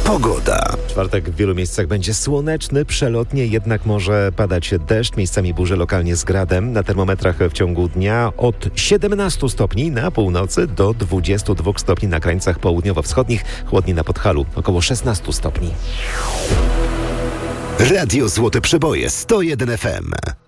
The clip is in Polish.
Pogoda. Czwartek w wielu miejscach będzie słoneczny, przelotnie, jednak może padać deszcz, miejscami burze lokalnie z gradem. Na termometrach w ciągu dnia od 17 stopni na północy do 22 stopni na krańcach południowo-wschodnich, chłodniej na Podhalu, około 16 stopni. Radio Złote Przeboje 101 FM.